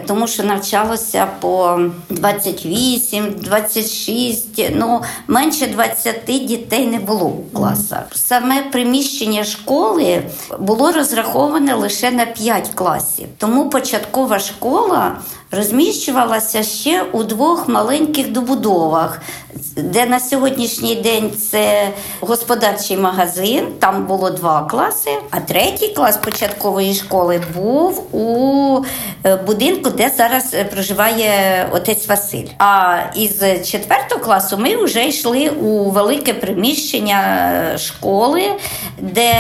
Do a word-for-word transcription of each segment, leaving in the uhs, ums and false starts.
тому що навчалося по двадцять вісім, двадцять шість, ну, менше двадцяти дітей не було у класах. Саме приміщення школи було розраховане лише на п'ять класів. Тому початкова школа розміщувалася ще у двох маленьких добудовах, де на сьогоднішній день це господарчий магазин, там було два класи, а третій клас початкової школи був у будинку, де зараз проживає отець Василь. А із четвертого класу ми вже йшли у велике приміщення школи, де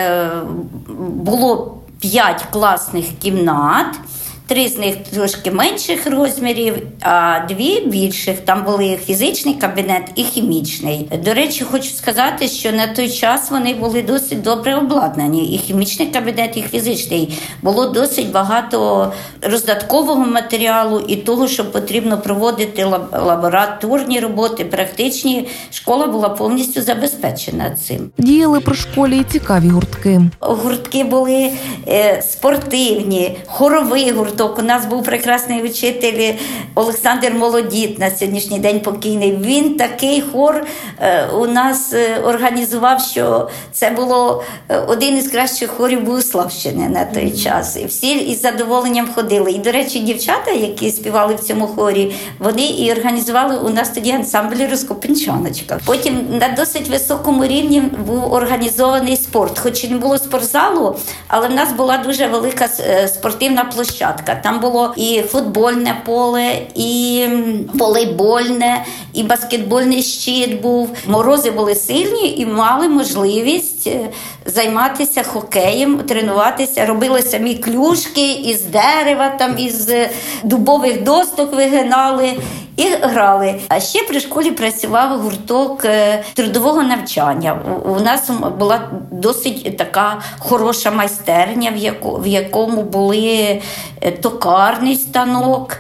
було п'ять класних кімнат. Три з них трошки менших розмірів, а дві більших. Там були фізичний кабінет і хімічний. До речі, хочу сказати, що на той час вони були досить добре обладнані. І хімічний кабінет, і фізичний. Було досить багато роздаткового матеріалу і того, що потрібно проводити лабораторні роботи, практичні. Школа була повністю забезпечена цим. Діяли при школі і цікаві гуртки. Гуртки були е, спортивні, хоровий гурток. У нас був прекрасний вчитель Олександр Молодіт, на сьогоднішній день покійний. Він такий хор е, у нас організував, що це було один із кращих хорів Богуславщини на той час. І всі із задоволенням ходили. І, до речі, дівчата, які співали в цьому хорі, вони і організували у нас тоді ансамбль «Розкопинчаночка». Потім на досить високому рівні був організований спорт. Хоч і не було спортзалу, але в нас була дуже велика спортивна площадка. Там було і футбольне поле, і волейбольне, і баскетбольний щит був. Морози були сильні і мали можливість займатися хокеєм, тренуватися. Робили самі клюшки із дерева, там із дубових досток вигинали і грали. А ще при школі працював гурток трудового навчання. У нас була досить така хороша майстерня, в якому були токарний станок,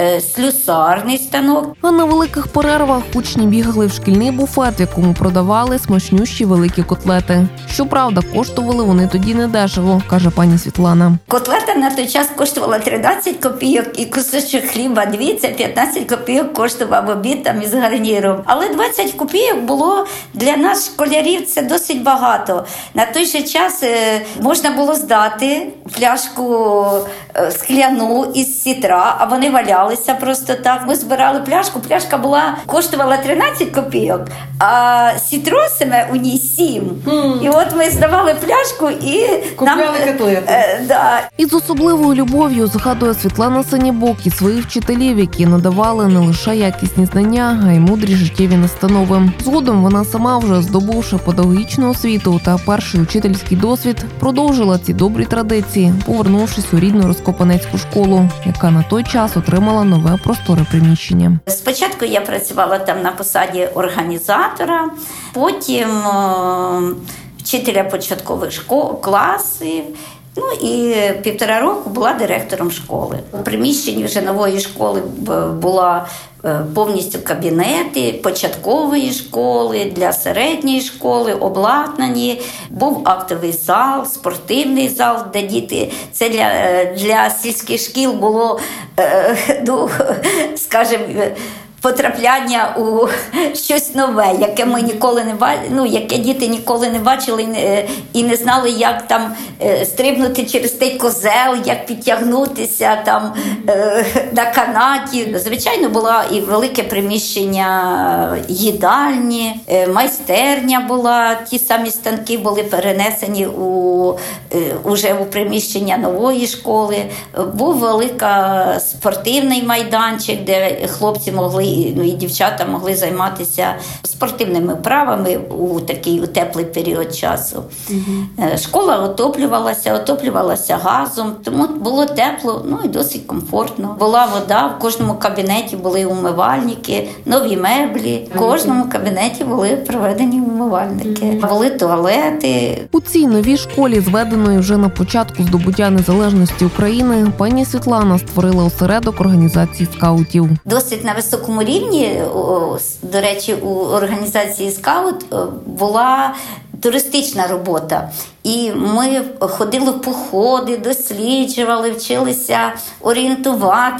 слюсарний станок. А на великих перервах учні бігали в шкільний буфет, в якому продавали смачнющі великі котлети. Щоправда, коштували вони тоді недешево, каже пані Світлана. Котлета на той час коштувала тринадцять копійок і кусочок хліба дві, це п'ятнадцять копійок коштував обід там із гарніром. Але двадцять копійок було для нас, школярів, це досить багато. На той же час можна було здати пляшку скляну із сітра, а вони валялися просто так. Ми збирали пляшку, пляшка була, коштувала тринадцять копійок, а сітро саме у ній сім. Mm. І от ми здавали пляшку і купляли котлети. Е, да. Із особливою любов'ю згадує Світлана Синібок і своїх вчителів, які надавали не лише якісні знання, а й мудрі життєві настанови. Згодом вона сама, вже здобувши педагогічну освіту та перший учительський досвід, продовжила ці добрі традиції, повернувшись у рідну Розкопинецьку школу, яка на той час отримала нове просторе приміщення. Спочатку я працювала там на посаді організатора, потім вчителя початкових школ, класів. Ну і півтора року була директором школи. У приміщенні вже нової школи була повністю кабінети початкової школи, для середньої школи, обладнані. Був актовий зал, спортивний зал, де діти. Це для, для сільських шкіл було, ну, скажімо, потрапляння у щось нове, яке ми ніколи не бачили, ну, яке діти ніколи не бачили і не знали, як там стрибнути через той козел, як підтягнутися там на канаті. Звичайно, було і велике приміщення їдальні, майстерня була, ті самі станки були перенесені у, уже у приміщення нової школи. Був великий спортивний майданчик, де хлопці могли, ну і дівчата могли займатися спортивними вправами у такий у теплий період часу. Угу. Школа отоплювалася, отоплювалася газом, тому було тепло, ну і досить комфортно. Була вода, в кожному кабінеті були умивальники, нові меблі, в кожному кабінеті були проведені умивальники, були туалети. У цій новій школі, зведеної вже на початку здобуття незалежності України, пані Світлана створила осередок організації скаутів. Досить на високому рівні, до речі, у організації скаут була туристична робота. І ми ходили в походи, досліджували, вчилися орієнтувати.